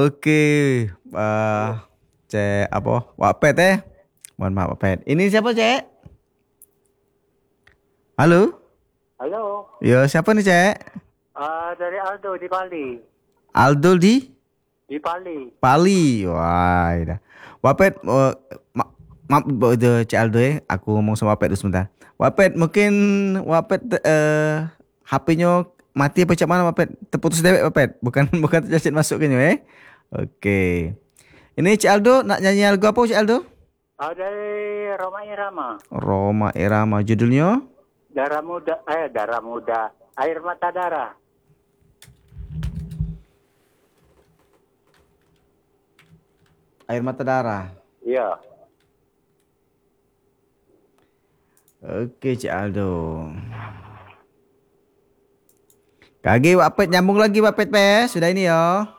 Okey. Cik apa? Wappet Mohon maaf Wappet. Ini siapa, Cik? Halo? Halo, Ya, siapa ni, Cik? dari Aldo di Bali. Aldo di Di Bali. Pali. Wah, dah. Wappet, maaf Cik Aldo Aku ngomong sama Wappet dulu sebentar. Wappet, mungkin Wappet HP-nya mati apa macam mana Wappet? Terputus dewek Wappet. Bukan tercacat masuk ke Okey. Ini Cik Aldo nak nyanyi lagu apa Cik Aldo? Dari Roma Irama. Roma Irama, judulnya? Darah muda, air mata darah. Air Mata Darah. Iya. Okey Cik Aldo. Kagi Wappet nyambung lagi Wappet sudah ini ya.